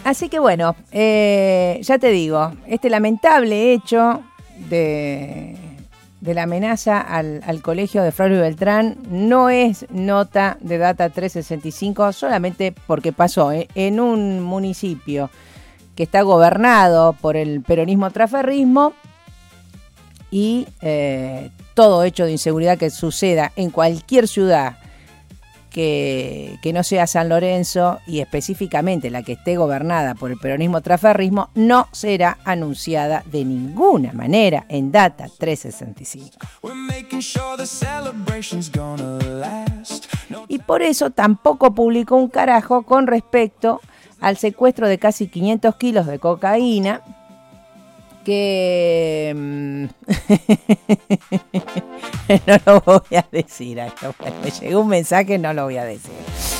Así que bueno, ya te digo, este lamentable hecho de la amenaza al colegio de Flores Beltrán no es nota de Data 365 solamente porque pasó en un municipio que está gobernado por el peronismo-traferrismo y todo hecho de inseguridad que suceda en cualquier ciudad que no sea San Lorenzo y específicamente la que esté gobernada por el peronismo-traferrismo no será anunciada de ninguna manera en Data 365. Y por eso tampoco publicó un carajo con respecto al secuestro de casi 500 kilos de cocaína que no lo voy a decir esto. Me llegó un mensaje, no lo voy a decir.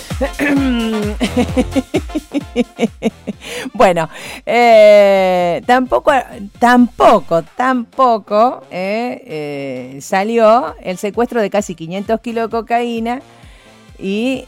Bueno, tampoco salió el secuestro de casi 500 kilos de cocaína y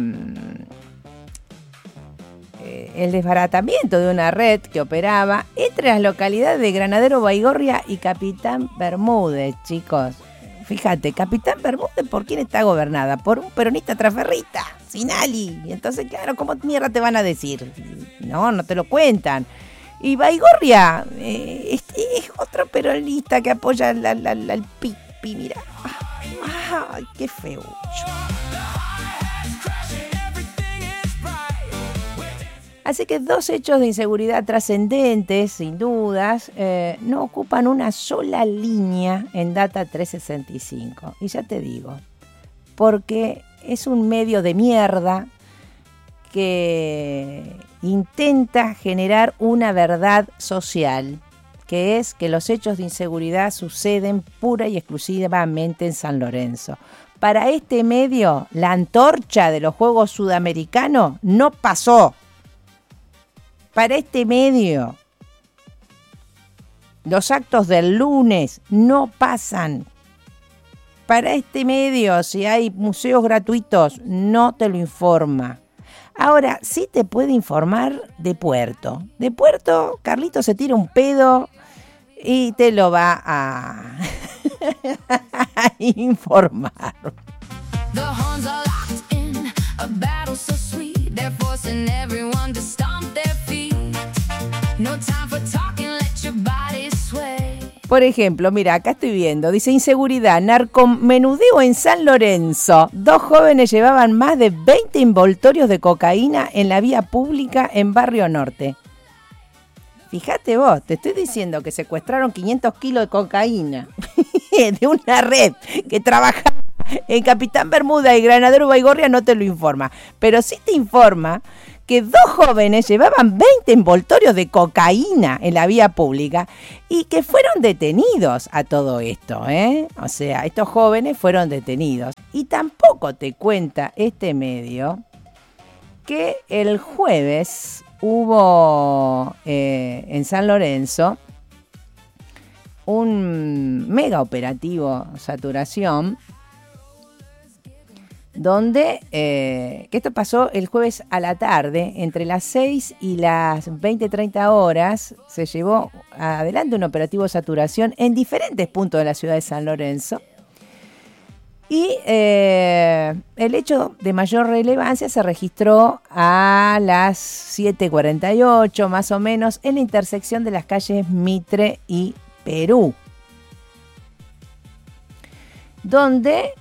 el desbaratamiento de una red que operaba entre las localidades de Granadero Baigorria y Capitán Bermúdez, chicos. Fíjate, Capitán Bermúdez, ¿por quién está gobernada? Por un peronista traferrista, Sinali. Y entonces, claro, ¿cómo mierda te van a decir? No te lo cuentan. Y Baigorria es otro peronista que apoya al Pipi, mira. ¡Ay, qué feo! Así que dos hechos de inseguridad trascendentes, sin dudas, no ocupan una sola línea en Data 365. Y ya te digo, porque es un medio de mierda que intenta generar una verdad social, que es que los hechos de inseguridad suceden pura y exclusivamente en San Lorenzo. Para este medio, la antorcha de los Juegos Sudamericanos no pasó. Para este medio, los actos del lunes no pasan. Para este medio, si hay museos gratuitos, no te lo informa. Ahora, sí te puede informar de Puerto. De Puerto, Carlito se tira un pedo y te lo va a informar. The horns are locked in a battle so sweet. They're forcing everyone to stomp their feet. No time for talking, let your body sway. Por ejemplo, mira, acá estoy viendo, dice inseguridad, narcomenudeo en San Lorenzo. 2 jóvenes llevaban más de 20 envoltorios de cocaína en la vía pública en Barrio Norte. Fíjate vos, te estoy diciendo que secuestraron 500 kilos de cocaína de una red que trabajaba en Capitán Bermúdez y Granadero Baigorria, no te lo informa. Pero sí te informa que 2 jóvenes llevaban 20 envoltorios de cocaína en la vía pública y que fueron detenidos a todo esto, O sea, estos jóvenes fueron detenidos. Y tampoco te cuenta este medio que el jueves hubo en San Lorenzo un mega operativo saturación donde, que esto pasó el jueves a la tarde, entre las 6 y las 20:30 horas, se llevó adelante un operativo de saturación en diferentes puntos de la ciudad de San Lorenzo. Y el hecho de mayor relevancia se registró a las 7:48, más o menos, en la intersección de las calles Mitre y Perú, donde,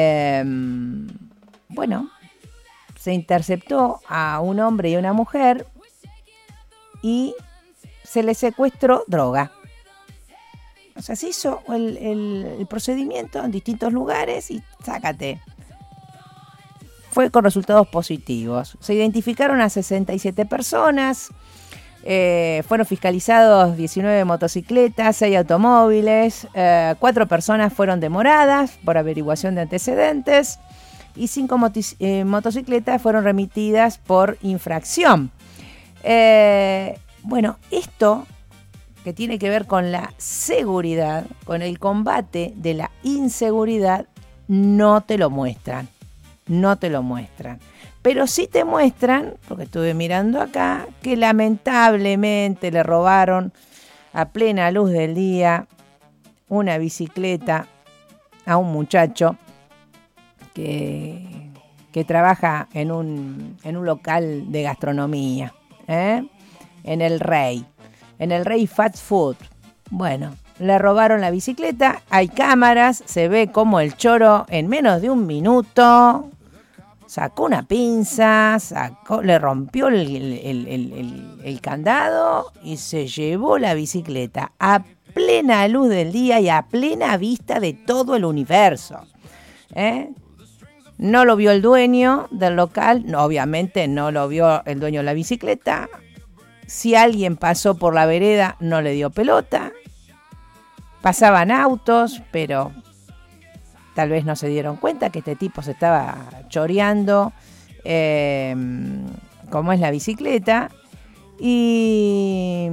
se interceptó a un hombre y una mujer y se les secuestró droga. O sea, se hizo el procedimiento en distintos lugares y sácate. Fue con resultados positivos. Se identificaron a 67 personas, fueron fiscalizados 19 motocicletas, 6 automóviles, 4 personas fueron demoradas por averiguación de antecedentes y 5 motocicletas fueron remitidas por infracción. Esto que tiene que ver con la seguridad, con el combate de la inseguridad, no te lo muestran. Pero sí te muestran, porque estuve mirando acá, que lamentablemente le robaron a plena luz del día una bicicleta a un muchacho que trabaja en un local de gastronomía, en el Rey Fast Food. Bueno, le robaron la bicicleta, hay cámaras, se ve como el choro en menos de un minuto sacó una pinza, le rompió el candado y se llevó la bicicleta a plena luz del día y a plena vista de todo el universo. No lo vio el dueño del local, no, obviamente no lo vio el dueño de la bicicleta. Si alguien pasó por la vereda, no le dio pelota. Pasaban autos, pero tal vez no se dieron cuenta que este tipo se estaba choreando como es la bicicleta. Y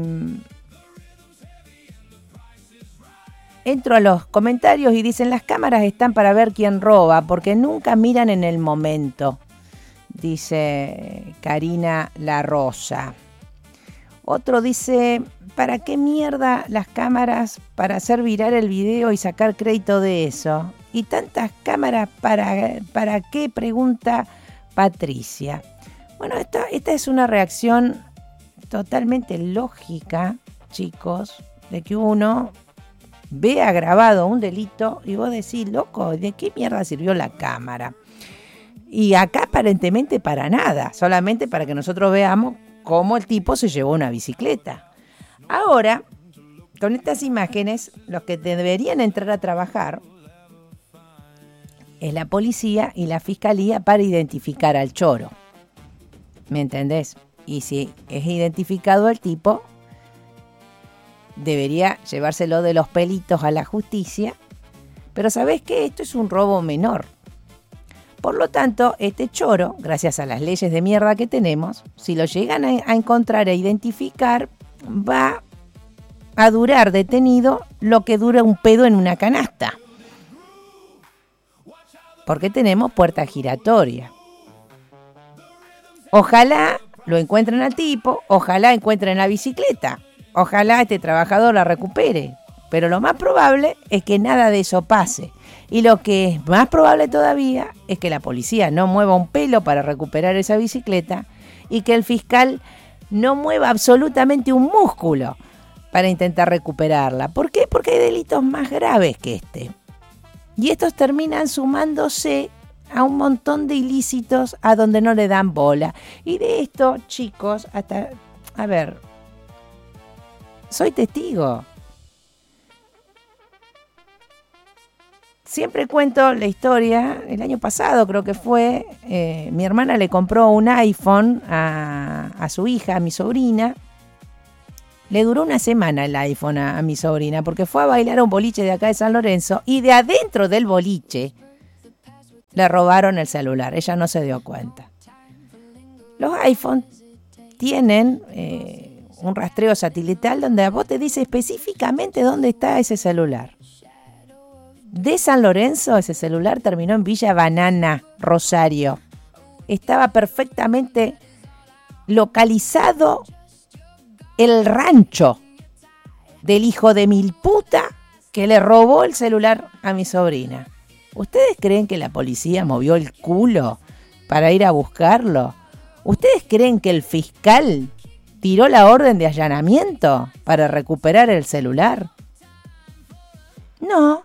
entro a los comentarios y dicen: las cámaras están para ver quién roba, porque nunca miran en el momento, dice Karina La Rosa. Otro dice: ¿para qué mierda las cámaras? Para hacer viral el video y sacar crédito de eso. ¿Y tantas cámaras para qué? Pregunta Patricia. Bueno, esta es una reacción totalmente lógica, chicos, de que uno vea grabado un delito y vos decís: loco, ¿de qué mierda sirvió la cámara? Y acá aparentemente para nada, solamente para que nosotros veamos cómo el tipo se llevó una bicicleta. Ahora, con estas imágenes, los que deberían entrar a trabajar es la policía y la fiscalía para identificar al choro. ¿Me entendés? Y si es identificado el tipo, debería llevárselo de los pelitos a la justicia. Pero ¿sabés qué? Esto es un robo menor. Por lo tanto, este choro, gracias a las leyes de mierda que tenemos, si lo llegan a encontrar e identificar, va a durar detenido lo que dura un pedo en una canasta. Porque tenemos puerta giratoria. Ojalá lo encuentren al tipo, ojalá encuentren la bicicleta, ojalá este trabajador la recupere. Pero lo más probable es que nada de eso pase. Y lo que es más probable todavía es que la policía no mueva un pelo para recuperar esa bicicleta y que el fiscal no mueva absolutamente un músculo para intentar recuperarla. ¿Por qué? Porque hay delitos más graves que este. Y estos terminan sumándose a un montón de ilícitos a donde no le dan bola. Y de esto, chicos, hasta... A ver, soy testigo. Siempre cuento la historia. El año pasado creo que fue, mi hermana le compró un iPhone a su hija, a mi sobrina. Le duró una semana el iPhone a mi sobrina porque fue a bailar a un boliche de acá de San Lorenzo y de adentro del boliche le robaron el celular. Ella no se dio cuenta. Los iPhones tienen un rastreo satelital donde a vos te dice específicamente dónde está ese celular. De San Lorenzo, ese celular terminó en Villa Banana, Rosario. Estaba perfectamente localizado el rancho del hijo de mil puta que le robó el celular a mi sobrina. ¿Ustedes creen que la policía movió el culo para ir a buscarlo? ¿Ustedes creen que el fiscal tiró la orden de allanamiento para recuperar el celular? No.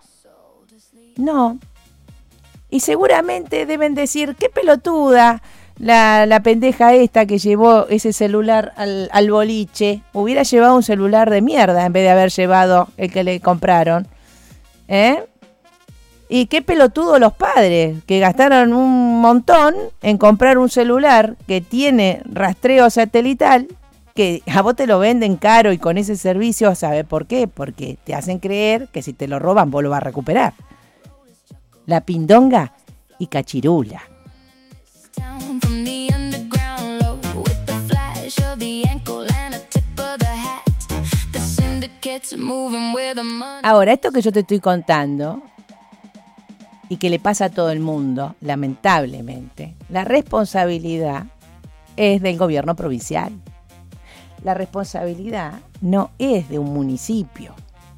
Y seguramente deben decir: qué pelotuda la pendeja esta que llevó ese celular al boliche. Hubiera llevado un celular de mierda en vez de haber llevado el que le compraron. Y qué pelotudo los padres que gastaron un montón en comprar un celular que tiene rastreo satelital, que a vos te lo venden caro y con ese servicio, ¿sabes por qué? Porque te hacen creer que si te lo roban vos lo vas a recuperar. La pindonga y cachirula. Ahora, esto que yo te estoy contando y que le pasa a todo el mundo, lamentablemente, la responsabilidad es del gobierno provincial. La responsabilidad no es de un municipio.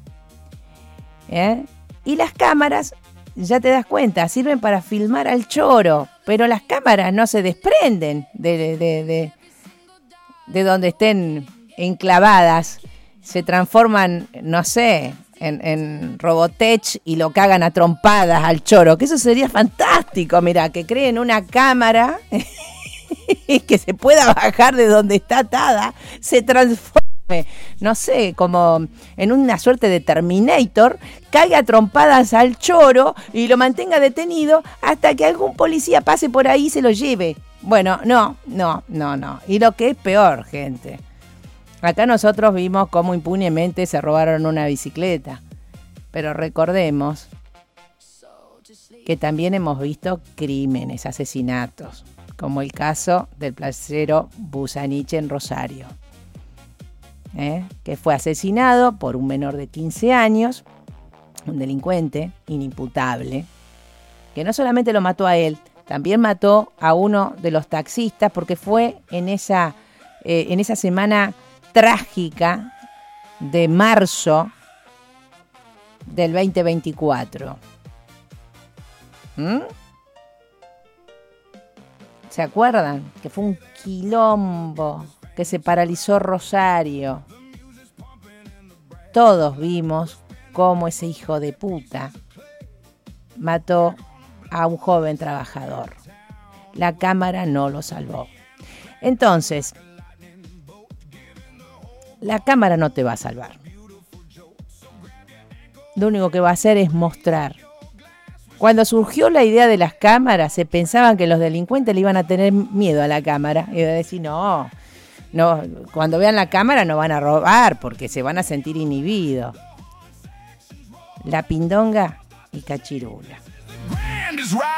Y las cámaras, ya te das cuenta, sirven para filmar al choro, pero las cámaras no se desprenden de donde estén enclavadas, se transforman, no sé, en Robotech y lo cagan a trompadas al choro, que eso sería fantástico, mirá, que creen una cámara que se pueda bajar de donde está atada, se transforme, no sé, como en una suerte de Terminator, caiga a trompadas al choro y lo mantenga detenido hasta que algún policía pase por ahí y se lo lleve. Bueno, no. Y lo que es peor, gente, acá nosotros vimos cómo impunemente se robaron una bicicleta, pero recordemos que también hemos visto crímenes, asesinatos, como el caso del placero Busanich en Rosario, que fue asesinado por un menor de 15 años, un delincuente inimputable, que no solamente lo mató a él, también mató a uno de los taxistas, porque fue en esa semana trágica de marzo del 2024. ¿Se acuerdan? Que fue un quilombo, que se paralizó Rosario. Todos vimos cómo ese hijo de puta mató a un joven trabajador. La cámara no lo salvó. Entonces, la cámara no te va a salvar. Lo único que va a hacer es mostrar. Cuando surgió la idea de las cámaras, se pensaban que los delincuentes le iban a tener miedo a la cámara. Y iban a decir, no, cuando vean la cámara no van a robar porque se van a sentir inhibidos. La pindonga y cachirula.